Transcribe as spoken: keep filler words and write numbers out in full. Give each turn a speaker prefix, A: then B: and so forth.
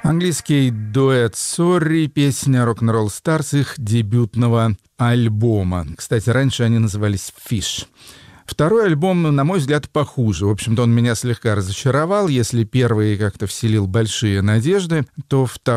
A: Английский дуэт Sorry, песня Rock'n'Roll Stars их дебютного альбома. Кстати, раньше они назывались Fish. Второй альбом, на мой взгляд, похуже. В общем-то, он меня слегка разочаровал. Если первый как-то вселил большие надежды, то второй